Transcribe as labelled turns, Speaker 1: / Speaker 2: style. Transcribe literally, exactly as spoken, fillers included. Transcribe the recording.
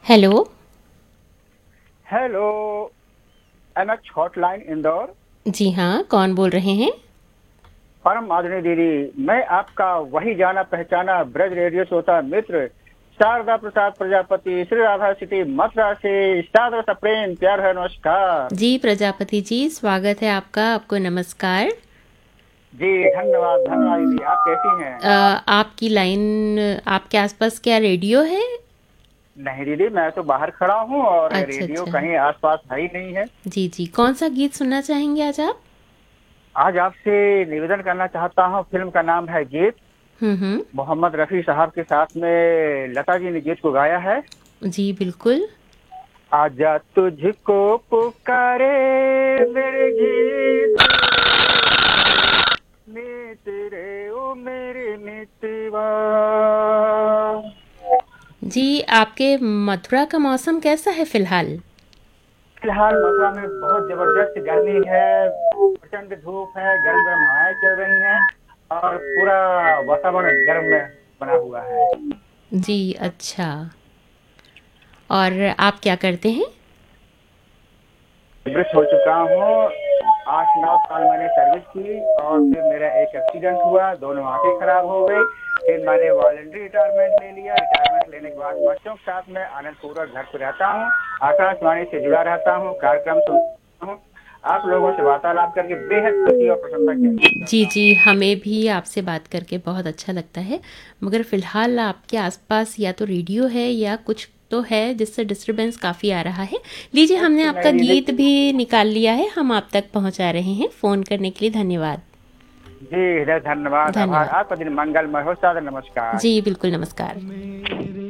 Speaker 1: Hello.
Speaker 2: Hello. M H hotline Indore.
Speaker 1: जी हाँ, कौन बोल रहे हैं?
Speaker 2: परम आदरणीय दीदी, मैं आपका वही जाना पहचाना ब्रज रेडियो श्रोता मित्र शारदा प्रसाद प्रजापति श्री राधा सिटी मथुरा से सादर सा प्रेम प्यार है, नमस्कार।
Speaker 1: जी प्रजापति जी, स्वागत है आपका। आपको नमस्कार।
Speaker 2: जी धन्यवाद धन्यवाद दीदी, आप कैसी हैं?
Speaker 1: अ, आपकी लाइन, आपके आसपास क्या रेडियो है?
Speaker 2: नहीं दीदी, मैं तो बाहर खड़ा हूँ और
Speaker 1: अच्छा
Speaker 2: रेडियो
Speaker 1: अच्छा।
Speaker 2: कहीं आसपास है ही नहीं है।
Speaker 1: जी जी, कौन सा गीत सुनना चाहेंगे आज आप?
Speaker 2: आज आपसे निवेदन करना चाहता हूँ, फिल्म का नाम है गीत।
Speaker 1: हम्म हम्म।
Speaker 2: मोहम्मद रफी साहब के साथ में लता जी ने गीत को गाया है।
Speaker 1: जी बिल्कुल।
Speaker 2: आजा तुझको पुकारे मेरे गीत मीत रे ओ मेरे मितवा।
Speaker 1: जी, आपके मथुरा का मौसम कैसा है फिलहाल?
Speaker 2: फिलहाल मथुरा में बहुत जबरदस्त गर्मी है, प्रचंड धूप है, गर्म गर्म हवाएं चल रही हैं और पूरा वातावरण गर्म में बना हुआ है।
Speaker 1: जी अच्छा। और आप क्या करते हैं?
Speaker 2: निवृत्त हो चुका हूँ। आठ नौ साल मैंने सर्विस की और फिर मेरा एक एक्सीडेंट हुआ, दोनों आंखें खराब हो गई। फिर मैंने वॉलंटरी रिटायरमेंट ले लिया। रिटायरमेंट लेने के बाद बच्चों के साथ में आनंद पूर्वक घर पे रहता हूँ, आकाशवाणी से जुड़ा रहता हूँ, कार्यक्रम सुनता हूँ। आप लोगों से वार्तालाप करके बेहद खुशी और प्रसन्नता की अनुभूति
Speaker 1: जी
Speaker 2: करता हूँ।
Speaker 1: जी, हमें भी आपसे बात करके बहुत अच्छा लगता है। मगर फ़िलहाल आपके आसपास या तो रेडियो है या कुछ तो है जिससे डिस्टरबेंस काफ़ी आ रहा है। लीजिए, हमने आपका
Speaker 2: नहीं
Speaker 1: गीत
Speaker 2: दीदी,
Speaker 1: भी निकाल लिया है, हम आप तक पहुंचा रहे हैं। फ़ोन करने के लिए धन्यवाद।
Speaker 2: जी हृदय धन्यवाद, आभार।
Speaker 1: धन्यवाद।
Speaker 2: आपका दिन मंगलमय हो। सादर नमस्कार।
Speaker 1: जी बिल्कुल, नमस्कार।